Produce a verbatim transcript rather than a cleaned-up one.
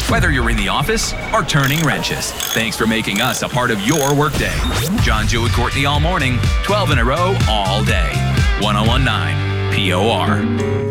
Whether you're in the office or turning wrenches, thanks for making us a part of your workday. John, Joe, and Courtney all morning, twelve in a row, all day. one oh one point nine P O R.